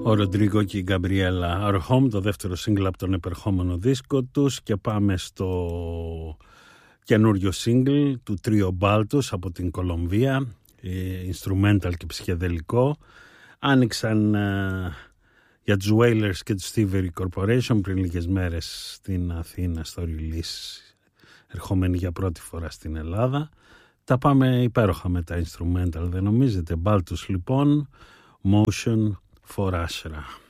Ο Ροντρίγκο και η Γκαμπριέλα Our Home, το δεύτερο σύγκλ από τον επερχόμενο δίσκο τους, και πάμε στο καινούριο σύγκλ του Τρίο Μπάλτους από την Κολομβία, instrumental και ψυχεδελικό. Άνοιξαν για τους Wailers και τους Thievery Corporation πριν λίγες μέρες στην Αθήνα στο release, ερχόμενοι για πρώτη φορά στην Ελλάδα. Τα πάμε υπέροχα με τα instrumental, δεν νομίζετε? Μπάλτους λοιπόν, Motion for Ashra.